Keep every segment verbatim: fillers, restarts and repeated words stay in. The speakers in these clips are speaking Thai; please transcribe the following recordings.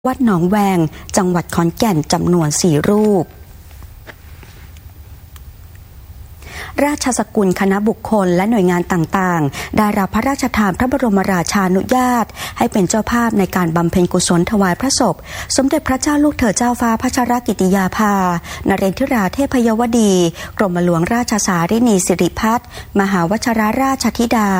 วัดหนองแวงจังหวัดขอนแก่นจำนวนสี่รูปราชสกุลคณะบุคคลและหน่วยงานต่างๆได้รับพระราชทานพระบรมราชานุญาตให้เป็นเจ้าภาพในการบำเพ็ญกุศลถวายพระศพสมเด็จพระเจ้าลูกเธอเจ้าฟ้าพัชรกิติยาภานเรนทิราเทพยวดีกรมหลวงราชสารินีสิริพัฒน์มหาวชิรราชธิดา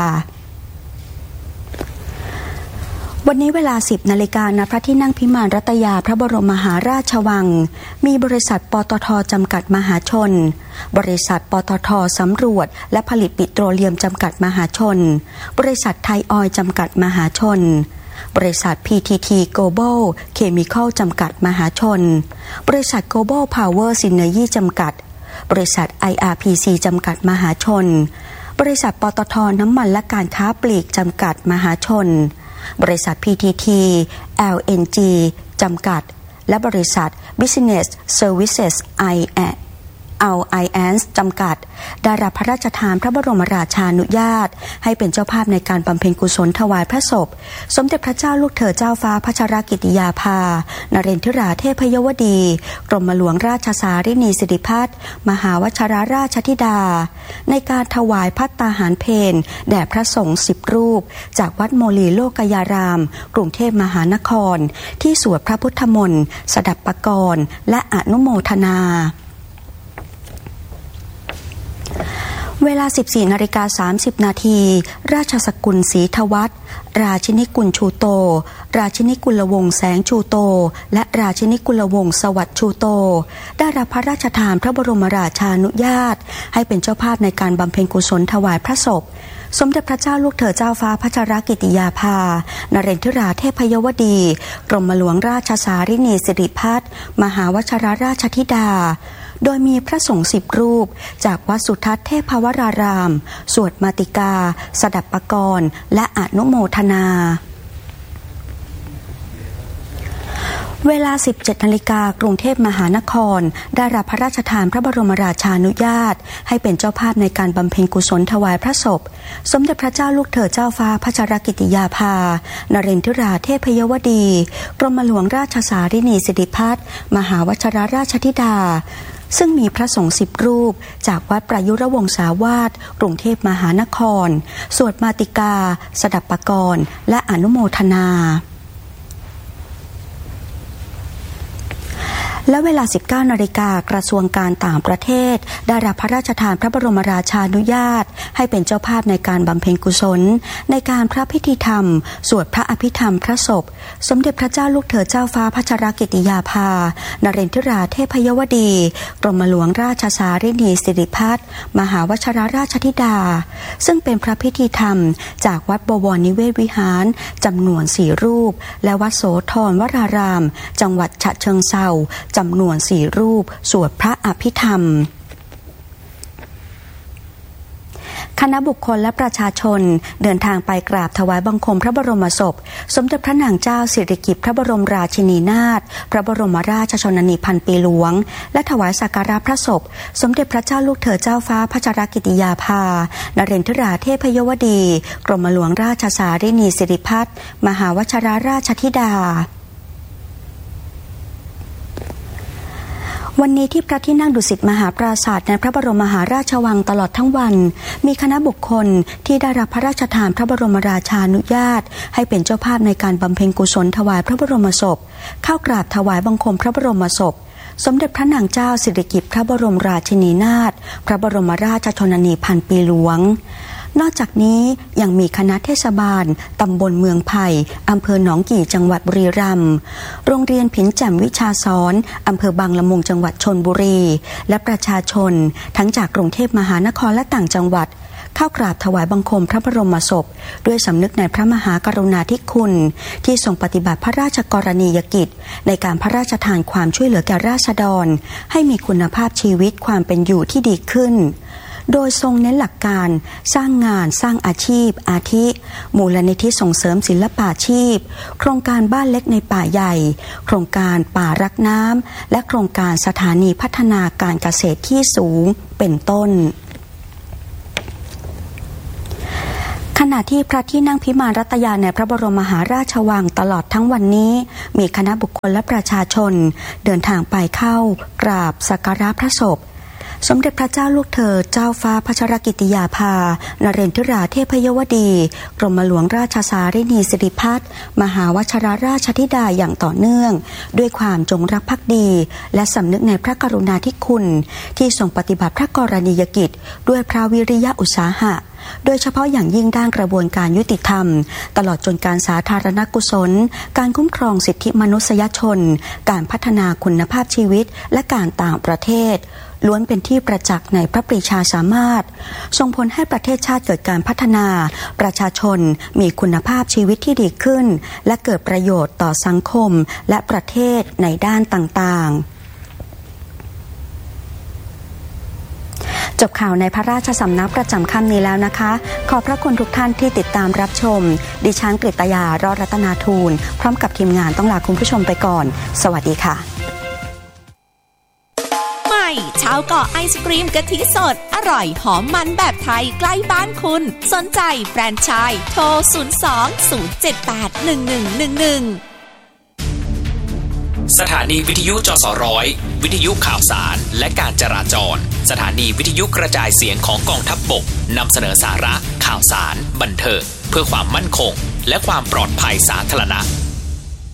วันนี้เวลา สิบนาฬิกา ณ พระที่นั่งพิมานรัตยาพระบรมมหาราชวังมีบริษัทปตท.จำกัดมหาชนบริษัทปตท.สำรวจและผลิตปิโตรเลียมจำกัดมหาชนบริษัทไทยออยล์จำกัดมหาชนบริษัท พี ที ที Global Chemical จำกัดมหาชนบริษัท Global Power Synergy จำกัดบริษัท ไอ อาร์ พี ซี จำกัดมหาชนบริษัทปตท.น้ำมันและการค้าปลีกจำกัดมหาชนบริษัท พี ที ที แอล เอ็น จี จำกัดและบริษัท Business Services ไอ Alliance จำกัดได้รับพระราชทานพระบรมราชานุญาตให้เป็นเจ้าภาพในการบำเพ็ญกุศลถวายพระศพสมเด็จพระเจ้าลูกเธอเจ้าฟ้าพัชรกิติยาภานเรนทิราเทพยวดีกรมหลวงราชสารินีสิริพัฒน์มหาวชิรราชธิดาในการถวายภัตตาหารเพลแด่พระสงฆ์สิบรูปจากวัดโมลีโลกยารามกรุงเทพมหานครที่สวดพระพุทธมนต์สดับปกรณ์และอนุโมทนาเวลา สิบสี่นาฬิกาสามสิบนาที ราชสกุลศรีทวัฒน์ราชินีกุลชูโตราชินีกุลวงศ์แสงชูโตและราชินีกุลวงศ์สวัสดิ์ชูโตได้รับพระราชทานพระบรมราชานุญาตให้เป็นเจ้าภาพในการบำเพ็ญกุศลถวายพระศพสมเด็จพระเจ้าลูกเธอเจ้าฟ้าพัชรกิติยาภานเรนทิราเทพยวดีกรมหลวงราชสารินีสิริพัฒน์มหาวชิรราชธิดาโดยมีพระสงฆ์สิบรูปจากวัดสุทัศน์เทพวรารามสวดมาติกาสดับปกรณ์และอนุโมทนาเวลา สิบเจ็ดนาฬิกา กรุงเทพมหานครได้รับพระราชทานพระบรมราชานุญาตให้เป็นเจ้าภาพในการบำเพ็ญกุศลถวายพระศพสมเด็จพระเจ้าลูกเธอเจ้าฟ้าพัชรกิติยาภานเรนทิราเทพยวดีกรมหลวงราชสารินีสิริพัฒน์มหาวชิรราชธิดาซึ่งมีพระสงฆ์สิบรูปจากวัดประยุรวงศาวาสกรุงเทพมหานครสวดมาติกาสดับปกรณ์และอนุโมทนาและเวลา สิบเก้านาฬิกา กระทรวงการต่างประเทศได้รับพระราชทานพระบรมราชานุญาตให้เป็นเจ้าภาพในการบำเพ็ญกุศลในการพระพิธีธรรมสวดพระอภิธรรมพระศพสมเด็จพระเจ้าลูกเธอเจ้าฟ้าพัชรกิติยาภานเรนทิราเทพยวดีกรมหลวงราชสารินีสิริพัฒน์มหาวชิรราชธิดาซึ่งเป็นพระพิธีธรรมจากวัดบวรนิเวศวิหารจำนวนสี่รูปและวัดโสธรวรารามจังหวัดฉะเชิงเทราจำนวนสี่รูปสวดพระอภิธรรมคณะบุคคลและประชาชนเดินทางไปกราบถวายบังคมพระบรมศพสมเด็จพระนางเจ้าสิริกิติ์พระบรมราชินีนาถพระบรมราชชนนีพันปีหลวงและถวายสักการะพระศพสมเด็จพระเจ้าลูกเธอเจ้าฟ้าพัชรกิติยาภานเรนทิราเทพยวดีกรมหลวงราชสารินีสิริพัฒน์มหาวชิรราชธิดาวันนี้ที่พระที่นั่งดุสิตมหาปราสาทในพระบรมมหาราชวังตลอดทั้งวันมีคณะบุคคลที่ได้รับพระราชทานพระบรมราชานุญาตให้เป็นเจ้าภาพในการบำเพ็ญกุศลถวายพระบรมศพเข้ากราบถวายบังคมพระบรมศพสมเด็จพระนางเจ้าสิริกิติ์พระบรมราชินีนาถพระบรมราชชนนีพันปีหลวงนอกจากนี้ยังมีคณะเทศบาลตำบลเมืองไผ่อำเภอหนองกี่จังหวัดบุรีรัมย์โรงเรียนผินแจ่มวิชาสอนอำเภอบางละมุงจังหวัดชลบุรีและประชาชนทั้งจากกรุงเทพมหานครและต่างจังหวัดเข้ากราบถวายบังคมพระบรมศพด้วยสำนึกในพระมหากรุณาธิคุณที่ทรงปฏิบัติพระราชกรณียกิจในการพระราชทานความช่วยเหลือแก่ราษฎรให้มีคุณภาพชีวิตความเป็นอยู่ที่ดีขึ้นโดยทรงเน้นหลักการสร้างงานสร้างอาชีพอาทิมูลนิธิส่งเสริมศิลปาชีพโครงการบ้านเล็กในป่าใหญ่โครงการป่ารักน้ำและโครงการสถานีพัฒนาการเกษตรที่สูงเป็นต้นคขณะที่พระที่นั่งพิมานรัตยาในพระบรมมหาราชวังตลอดทั้งวันนี้มีคณะบุคคลและประชาชนเดินทางไปเข้ากราบสักการะพระศพสมเด็จพระเจ้าลูกเธอเจ้าฟ้าพัชรกิติยาภานเรนทิราเทพยวดีกรมหลวงราชสารินีสิริพัฒน์มหาวชิรราชธิดาอย่างต่อเนื่องด้วยความจงรักภักดีและสำนึกในพระกรุณาธิคุณที่ทรงปฏิบัติพระกรณียกิจด้วยพระวิริยะอุตสาหะโดยเฉพาะอย่างยิ่งด้านกระบวนการยุติธรรมตลอดจนการสาธารณกุศลการคุ้มครองสิทธิมนุษยชนการพัฒนาคุณภาพชีวิตและการต่างประเทศล้วนเป็นที่ประจักษ์ในพระปรีชาสามารถส่งผลให้ประเทศชาติเกิดการพัฒนาประชาชนมีคุณภาพชีวิตที่ดีขึ้นและเกิดประโยชน์ต่อสังคมและประเทศในด้านต่างๆจบข่าวในพระราชสำนักประจำค่ำนี้แล้วนะคะขอบพระคุณทุกท่านที่ติดตามรับชมดิฉันกฤตยารอดรัตนาทูลพร้อมกับทีมงานต้องลาคุณผู้ชมไปก่อนสวัสดีค่ะใหม่ชาวเกาะไอศกรีมกะทิสดอร่อยหอมมันแบบไทยใกล้บ้านคุณสนใจแฟรนไชส์โทรศูนย์ สอง ศูนย์ เจ็ด แปด หนึ่ง หนึ่ง หนึ่ง หนึ่งสถานีวิทยุจสร้อยวิทยุข่าวสารและการจราจรสถานีวิทยุกระจายเสียงของกองทัพบกนำเสนอสาระข่าวสารบันเทิงเพื่อความมั่นคงและความปลอดภัยสาธารณะ